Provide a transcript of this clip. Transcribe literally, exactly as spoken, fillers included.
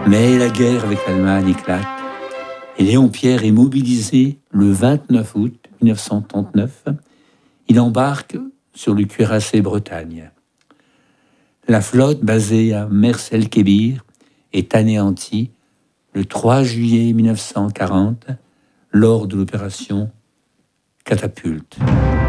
Mais la guerre avec l'Allemagne éclate et Léon Pierre est mobilisé le vingt-neuf août mille neuf cent trente-neuf. Il embarque sur le cuirassé Bretagne. La flotte basée à Mers el-Kébir est anéantie le trois juillet mille neuf cent quarante lors de l'opération Catapulte.